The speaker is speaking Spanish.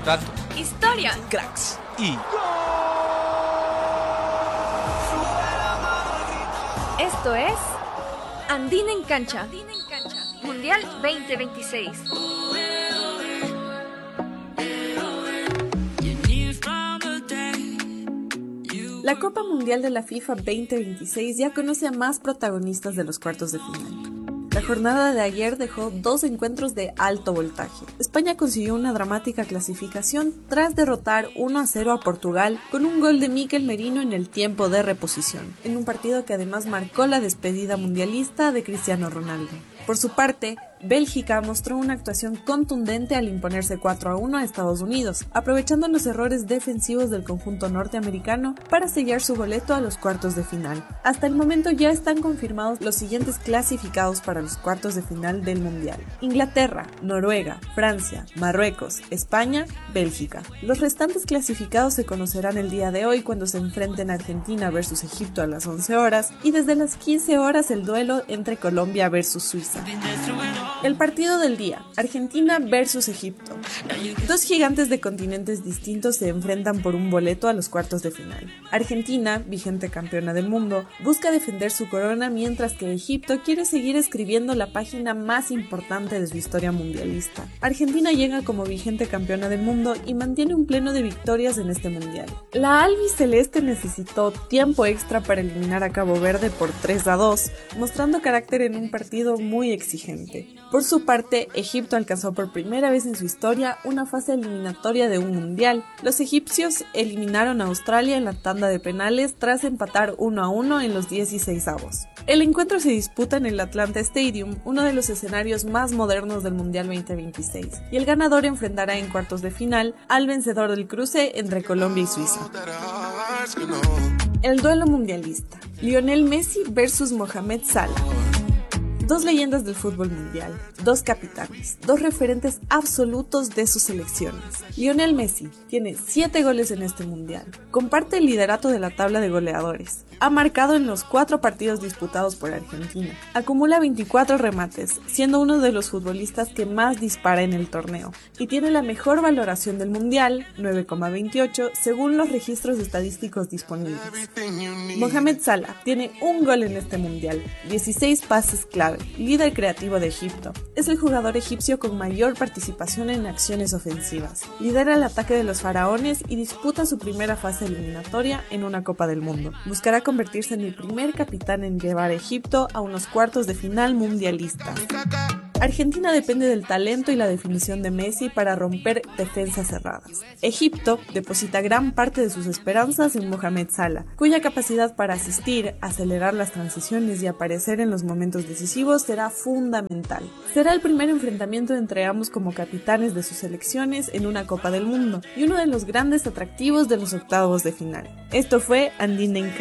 Datos, historia, cracks y... Esto es Andina en Cancha, Mundial 2026. La Copa Mundial de la FIFA 2026 ya conoce a más protagonistas de los cuartos de final. La jornada de ayer dejó dos encuentros de alto voltaje. España consiguió una dramática clasificación tras derrotar 1-0 a Portugal con un gol de Mikel Merino en el tiempo de reposición, en un partido que además marcó la despedida mundialista de Cristiano Ronaldo. Por su parte, Bélgica mostró una actuación contundente al imponerse 4-1 a Estados Unidos, aprovechando los errores defensivos del conjunto norteamericano para sellar su boleto a los cuartos de final. Hasta el momento ya están confirmados los siguientes clasificados para los cuartos de final del Mundial: Inglaterra, Noruega, Francia, Marruecos, España, Bélgica. Los restantes clasificados se conocerán el día de hoy cuando se enfrenten Argentina versus Egipto a las 11 horas y desde las 15 horas el duelo entre Colombia versus Suiza. El partido del día: Argentina versus Egipto. Dos gigantes de continentes distintos se enfrentan por un boleto a los cuartos de final. Argentina, vigente campeona del mundo, busca defender su corona, mientras que Egipto quiere seguir escribiendo la página más importante de su historia mundialista. Argentina llega como vigente campeona del mundo y mantiene un pleno de victorias en este mundial. La albiceleste necesitó tiempo extra para eliminar a Cabo Verde por 3-2, mostrando carácter en un partido muy exigente. Por su parte, Egipto alcanzó por primera vez en su historia una fase eliminatoria de un mundial. Los egipcios eliminaron a Australia en la tanda de penales tras empatar 1-1 en los 16avos. El encuentro se disputa en el Atlanta Stadium, uno de los escenarios más modernos del Mundial 2026, y el ganador enfrentará en cuartos de final al vencedor del cruce entre Colombia y Suiza. El duelo mundialista: Lionel Messi versus Mohamed Salah. Dos leyendas del fútbol mundial, dos capitanes, dos referentes absolutos de sus selecciones. Lionel Messi tiene 7 goles en este mundial, comparte el liderato de la tabla de goleadores, ha marcado en los 4 partidos disputados por Argentina, acumula 24 remates, siendo uno de los futbolistas que más dispara en el torneo, y tiene la mejor valoración del mundial, 9,28, según los registros estadísticos disponibles. Mohamed Salah tiene un gol en este mundial, 16 pases clave, líder creativo de Egipto. Es el jugador egipcio con mayor participación en acciones ofensivas. Lidera el ataque de los faraones y disputa su primera fase eliminatoria en una Copa del Mundo. Buscará convertirse en el primer capitán en llevar a Egipto a unos cuartos de final mundialistas. Argentina depende del talento y la definición de Messi para romper defensas cerradas. Egipto deposita gran parte de sus esperanzas en Mohamed Salah, cuya capacidad para asistir, acelerar las transiciones y aparecer en los momentos decisivos será fundamental. Será el primer enfrentamiento entre ambos como capitanes de sus selecciones en una Copa del Mundo y uno de los grandes atractivos de los octavos de final. Esto fue Andina en Cancha.